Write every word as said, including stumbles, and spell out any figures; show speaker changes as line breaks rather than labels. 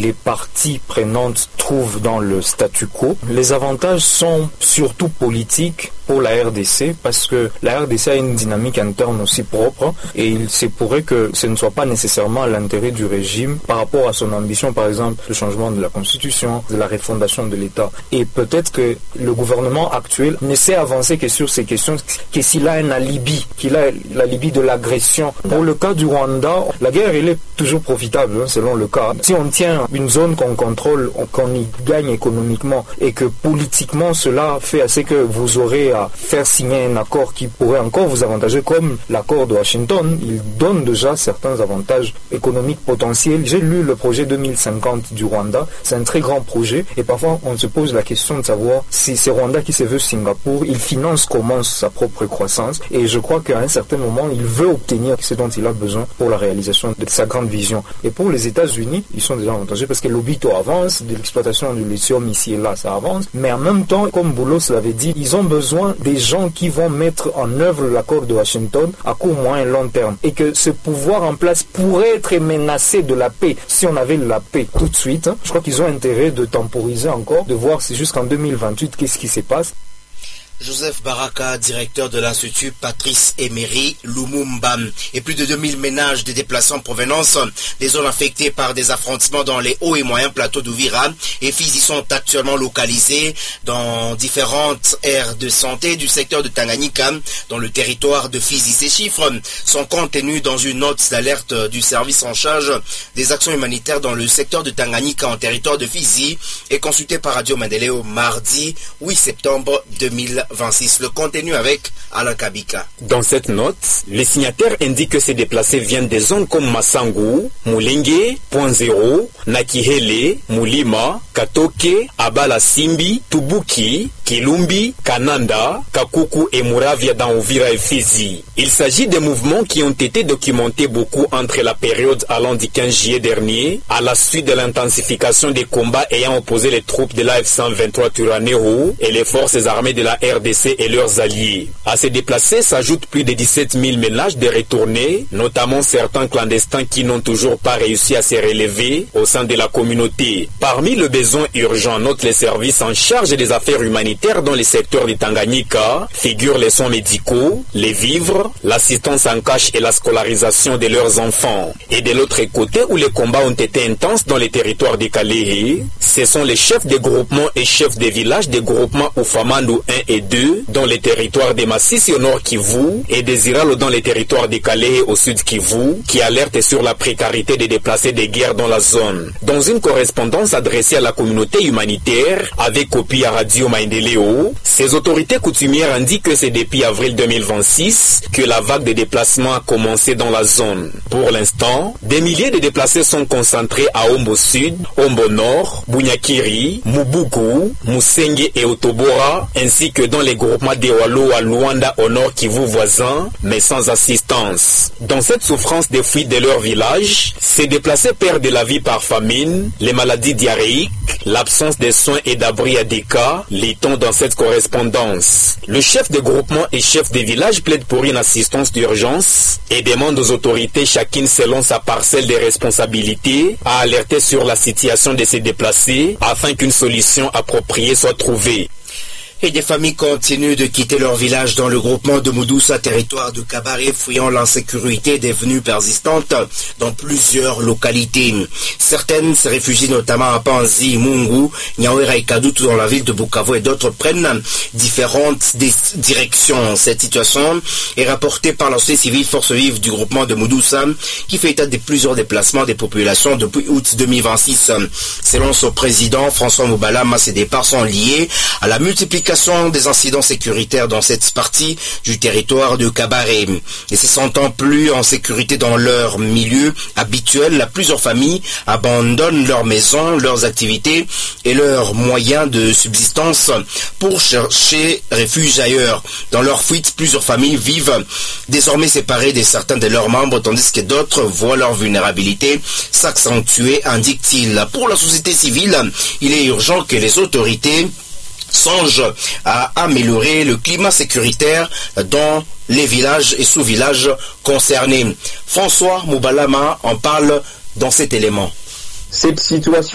les parties prenantes trouvent dans le statu quo. Les avantages sont surtout politiques pour la R D C parce que la R D C a une dynamique interne aussi propre et il se pourrait que ce ne soit pas nécessairement à l'intérêt du régime par rapport à son ambition, par exemple le changement de la constitution, de la refondation de l'État. Et peut-être que le gouvernement actuel ne sait avancer que sur ces questions, que s'il a un alibi, qu'il a l'alibi de l'agression. Pour le cas du Rwanda, la guerre elle est toujours profitable hein, selon le cas. Si on tient une zone qu'on contrôle, qu'on y gagne économiquement et que politiquement cela fait assez que vous aurez à faire signer un accord qui pourrait encore vous avantager comme l'accord de Washington, il donne déjà certains avantages économiques potentiels. J'ai lu le projet deux mille cinquante du Rwanda, c'est un très grand projet et parfois on se pose la question de savoir si c'est Rwanda qui se veut Singapour, il finance comment sa propre croissance et je crois qu'à un certain moment il veut obtenir ce dont il a besoin pour la réalisation de sa grande vision. Et pour les États-Unis, ils sont déjà avantagés parce que l'Obito avance, de l'exploitation du lithium ici et là ça avance, mais en même temps, comme Boulos l'avait dit, ils ont besoin des gens qui vont mettre en œuvre l'accord de Washington à court, moyen et long terme. Et que ce pouvoir en place pourrait être menacé de la paix si on avait la paix tout de suite. Je crois qu'ils ont intérêt de temporiser encore, de voir si jusqu'en deux mille vingt-huit, qu'est-ce qui se passe.
Joseph Baraka, directeur de l'Institut Patrice Emery Lumumba. Et plus de deux mille ménages de déplacés en provenance des zones affectées par des affrontements dans les hauts et moyens plateaux d'Uvira et Fizi sont actuellement localisés dans différentes aires de santé du secteur de Tanganyika dans le territoire de Fizi. Ces chiffres sont contenus dans une note d'alerte du service en charge des actions humanitaires dans le secteur de Tanganyika en territoire de Fizi et consulté par Radio Maendeleo mardi huit septembre deux mille vingt-six. Le contenu avec Alain Kabika.
Dans cette note, les signataires indiquent que ces déplacés viennent des zones comme Massangu, Mulenge, Point Zéro, Nakihele, Mulima, Katoke, Abala Simbi, Tubuki, Kilumbi, Kananda, Kakuku et Muravia dans Uvira et Fizi. Il s'agit des mouvements qui ont été documentés beaucoup entre la période allant du quinze juillet dernier à la suite de l'intensification des combats ayant opposé les troupes de l'A F cent vingt-trois Twirwaneho et les forces armées de la R D C et leurs alliés. À ces déplacés s'ajoutent plus de dix-sept mille ménages de retournés, notamment certains clandestins qui n'ont toujours pas réussi à se relever au sein de la communauté. Parmi les besoins urgents, notent les services en charge des affaires humanitaires dans les secteurs de Tanganyika figurent les soins médicaux, les vivres, l'assistance en cash et la scolarisation de leurs enfants. Et de l'autre côté, où les combats ont été intenses dans les territoires de Kalehe, ce sont les chefs des groupements et chefs des villages des groupements Ufamandu un et deux dans les territoires des Massissi au nord Kivu et des Iralo dans les territoires de Kalehe au sud Kivu qui alertent sur la précarité des déplacés des guerres dans la zone. Dans une correspondance adressée à la communauté humanitaire avec copie à Radio Maendeleo, ces autorités coutumières indiquent que c'est depuis avril deux mille vingt-six que la vague de déplacements a commencé dans la zone. Pour l'instant, des milliers de déplacés sont concentrés à Ombo Sud, Ombo Nord, Bunyakiri, Mubuku, Musenge et Otobora, ainsi que dans les groupements d'Ewalo à Luanda au nord Kivu voisin, mais sans assistance. Dans cette souffrance des fuites de leur village, ces déplacés perdent la vie par famine, les maladies diarrhéiques, l'absence de soins et d'abris à des cas, lit-on dans cette correspondance. Le chef de groupement et chef de village plaide pour une assistance d'urgence et demande aux autorités, chacune selon sa parcelle de responsabilité, à alerter sur la situation de ces déplacés afin qu'une solution appropriée soit trouvée.
Et des familles continuent de quitter leur village dans le groupement de Moudoussa, territoire de Kabare, fuyant l'insécurité devenue persistante dans plusieurs localités. Certaines se réfugient notamment à Panzi, Mungu, Nyawera et Kadutu dans la ville de Bukavu et d'autres prennent différentes directions. Cette situation est rapportée par la société civile Force Vive du groupement de Moudoussa qui fait état de plusieurs déplacements des populations depuis août deux mille vingt-six. Selon son président François Moubalama, ces départs sont liés à la multiplication des incidents sécuritaires dans cette partie du territoire de Kabare. Et se sentant plus en sécurité dans leur milieu habituel, plusieurs familles abandonnent leurs maisons, leurs activités et leurs moyens de subsistance pour chercher refuge ailleurs. Dans leur fuite, plusieurs familles vivent désormais séparées de certains de leurs membres, tandis que d'autres voient leur vulnérabilité s'accentuer, indique-t-il. Pour la société civile, il est urgent que les autorités songe à améliorer le climat sécuritaire dans les villages et sous-villages concernés. François Moubalama en parle dans cet élément.
Cette situation